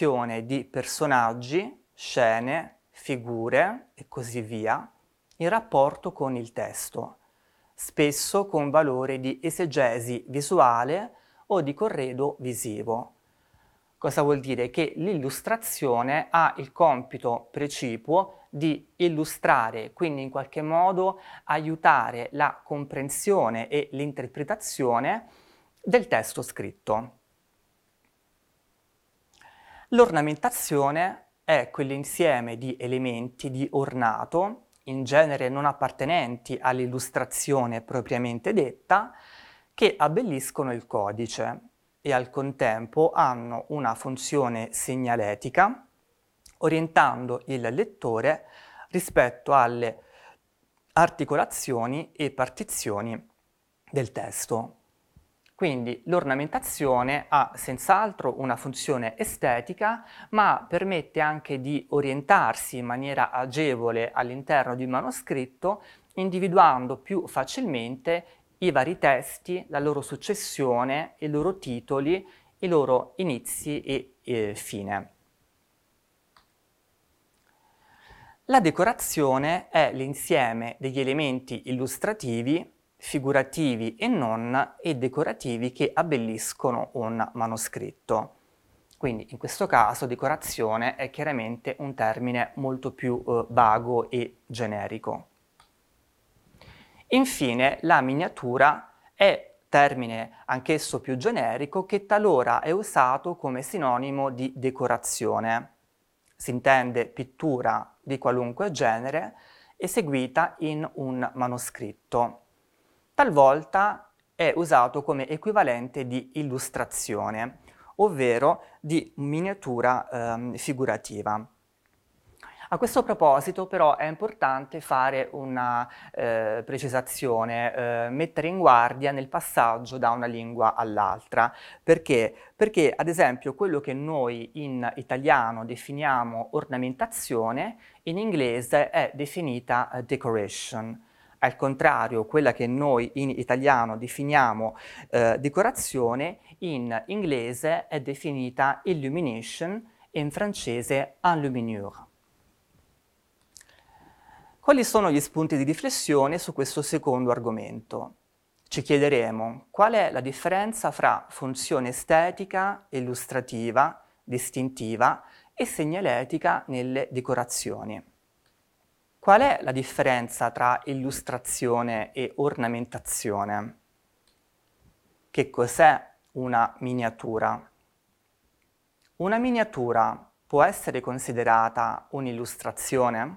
illustrazione di personaggi, scene, figure e così via, in rapporto con il testo, spesso con valore di esegesi visuale o di corredo visivo. Cosa vuol dire? Che l'illustrazione ha il compito precipuo di illustrare, quindi in qualche modo aiutare la comprensione e l'interpretazione del testo scritto. L'ornamentazione è quell'insieme di elementi di ornato, in genere non appartenenti all'illustrazione propriamente detta, che abbelliscono il codice e al contempo hanno una funzione segnaletica, orientando il lettore rispetto alle articolazioni e partizioni del testo. Quindi l'ornamentazione ha senz'altro una funzione estetica, ma permette anche di orientarsi in maniera agevole all'interno di un manoscritto, individuando più facilmente i vari testi, la loro successione, i loro titoli, i loro inizi e fine. La decorazione è l'insieme degli elementi illustrativi, figurativi e non, e decorativi che abbelliscono un manoscritto. Quindi in questo caso decorazione è chiaramente un termine molto più vago e generico. Infine la miniatura è termine anch'esso più generico che talora è usato come sinonimo di decorazione. Si intende pittura di qualunque genere eseguita in un manoscritto. Talvolta è usato come equivalente di illustrazione, ovvero di miniatura figurativa. A questo proposito però è importante fare una precisazione, mettere in guardia nel passaggio da una lingua all'altra. Perché? Perché ad esempio quello che noi in italiano definiamo ornamentazione, in inglese è definita decoration. Al contrario, quella che noi in italiano definiamo decorazione, in inglese è definita illumination e in francese enluminure. Quali sono gli spunti di riflessione su questo secondo argomento? Ci chiederemo qual è la differenza fra funzione estetica, illustrativa, distintiva e segnaletica nelle decorazioni. Qual è la differenza tra illustrazione e ornamentazione? Che cos'è una miniatura? Una miniatura può essere considerata un'illustrazione?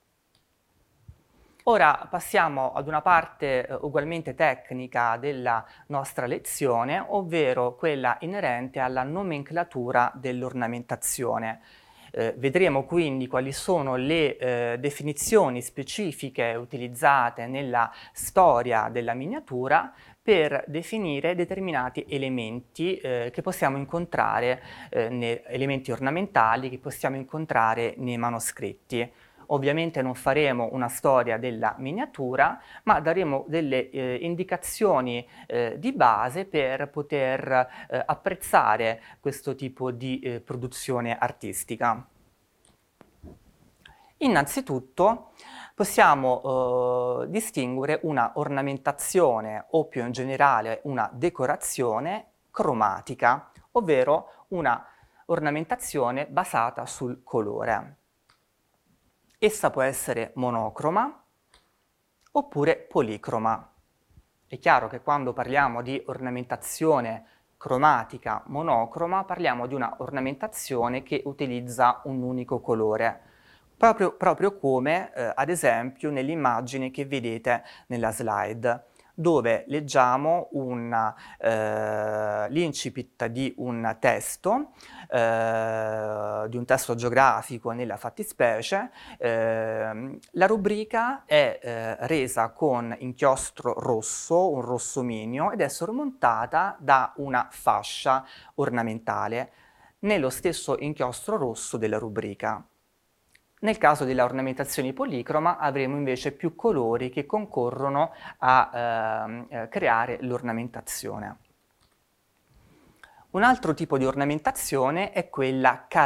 Ora passiamo ad una parte ugualmente tecnica della nostra lezione, ovvero quella inerente alla nomenclatura dell'ornamentazione. Vedremo quindi quali sono le definizioni specifiche utilizzate nella storia della miniatura per definire determinati elementi che possiamo incontrare, elementi ornamentali che possiamo incontrare nei manoscritti. Ovviamente non faremo una storia della miniatura, ma daremo delle indicazioni di base per poter apprezzare questo tipo di produzione artistica. Innanzitutto possiamo distinguere una ornamentazione o più in generale una decorazione cromatica, ovvero una ornamentazione basata sul colore. Essa può essere monocroma oppure policroma. È chiaro che quando parliamo di ornamentazione cromatica monocroma parliamo di una ornamentazione che utilizza un unico colore, proprio come ad esempio nell'immagine che vedete nella slide, dove leggiamo l'incipit di un testo geografico nella fattispecie. La rubrica è resa con inchiostro rosso, un rossomino, ed è sormontata da una fascia ornamentale nello stesso inchiostro rosso della rubrica. Nel caso della ornamentazione policroma avremo invece più colori che concorrono a creare l'ornamentazione. Un altro tipo di ornamentazione è quella